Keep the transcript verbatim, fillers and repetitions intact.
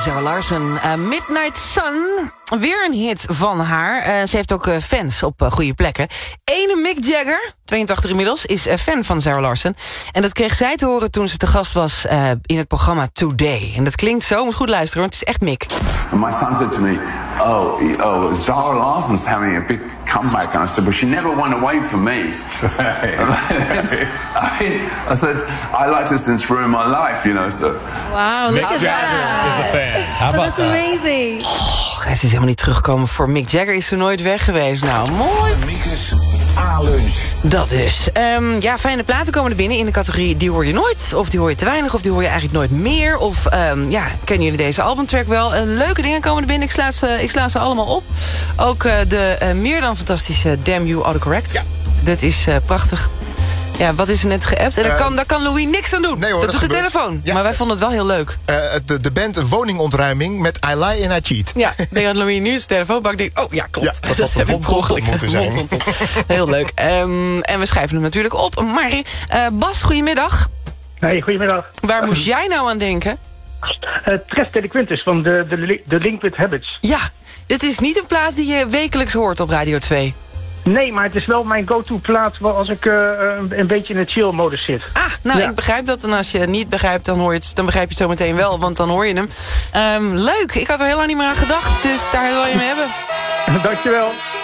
Zara Larsson, uh, Midnight Sun. Weer een hit van haar. Uh, ze heeft ook uh, fans op uh, goede plekken. Ene Mick Jagger, tweeëntachtig inmiddels, is uh, fan van Zara Larsson. En dat kreeg zij te horen toen ze te gast was uh, in het programma Today. En dat klinkt zo, moet goed luisteren, want het is echt Mick. And my son said to me, oh, oh, Zara Larsson's having a big comeback. And I said, well, she never went away from me. I said, I liked her since through my life, you know, so. Wow, look at that. Is a fan. How So about that's that? amazing. Oh, ze is helemaal niet teruggekomen voor Mick Jagger. Is ze nooit weg geweest. Nou, mooi. Miekes A-lunch. Dat dus. Um, ja, fijne platen komen er binnen in de categorie die hoor je nooit. Of die hoor je te weinig. Of die hoor je eigenlijk nooit meer. Of um, ja, kennen jullie deze albumtrack wel? Uh, leuke dingen komen er binnen. Ik sla ze, ik sla ze allemaal op. Ook uh, de uh, meer dan fantastische Damn You Autocorrect. Ja. Dat is uh, prachtig. Ja, wat is er net geappt? En daar, Uh, kan, daar kan Louis niks aan doen. nee hoor, dat, dat doet de gebeurt. telefoon. Ja. Maar wij vonden het wel heel leuk. Uh, de, de band een woningontruiming met I Lie and I Cheat. Ja, ik denk dat Louis nu zijn telefoonbak denkt... oh ja, klopt. Ja, dat had heb een ik per ongeluk moeten zijn. Mond, mond, mond. Heel leuk. Um, en we schrijven hem natuurlijk op. Maar uh, Bas, goedemiddag. Hey, goedemiddag. Waar moest jij nou aan denken? Uh, Tres Delinquentes van de, de, de Delinquent Habits. Ja, dit is niet een plaat die je wekelijks hoort op Radio twee. Nee, maar het is wel mijn go-to plaat als ik uh, een, een beetje in de chill-modus zit. Ah, nou, Ja. ik begrijp dat. En als je het niet begrijpt, dan, hoor je het, dan begrijp je het zo meteen wel. Want dan hoor je hem. Um, leuk, ik had er heel lang niet meer aan gedacht. Dus daar wil je hem hebben. Dankjewel.